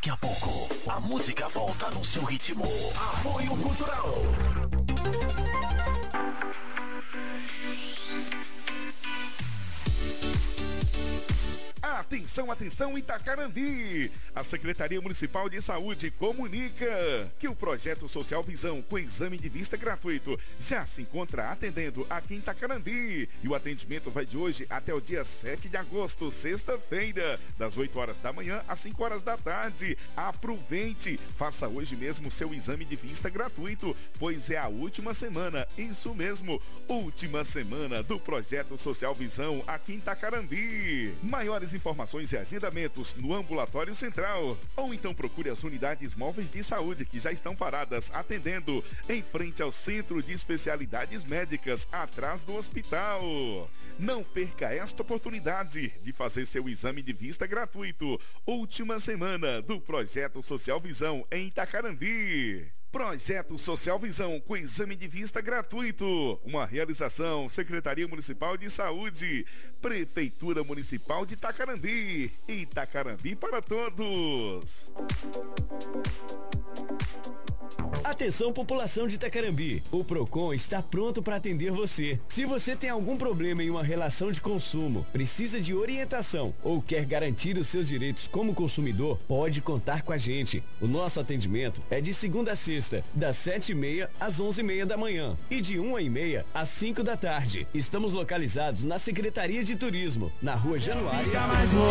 Daqui a pouco, a música volta no seu ritmo. Apoio Cultural. Atenção, atenção, Itacarandi! A Secretaria Municipal de Saúde comunica que o projeto Social Visão com exame de vista gratuito já se encontra atendendo aqui em Itacarandi. E o atendimento vai de hoje até o dia 7 de agosto, sexta-feira, das 8 horas da manhã às 5 horas da tarde. Aproveite! Faça hoje mesmo seu exame de vista gratuito, pois é a última semana, isso mesmo, última semana do projeto Social Visão aqui em Itacarandi. Maiores informações e agendamentos no Ambulatório Central. Ou então procure as unidades móveis de saúde que já estão paradas atendendo em frente ao Centro de Especialidades Médicas, atrás do hospital. Não perca esta oportunidade de fazer seu exame de vista gratuito. Última semana do Projeto Social Visão em Itacarandi. Projeto Social Visão com exame de vista gratuito. Uma realização Secretaria Municipal de Saúde, Prefeitura Municipal de Itacarandi. Itacarandi para todos. Atenção, população de Itacarambi, o Procon está pronto para atender você. Se você tem algum problema em uma relação de consumo, precisa de orientação ou quer garantir os seus direitos como consumidor, pode contar com a gente. O nosso atendimento é de segunda a sexta, das 7h30 às 11h30 da manhã e de 1h30 às 5 da tarde. Estamos localizados na Secretaria de Turismo, na Rua Januário.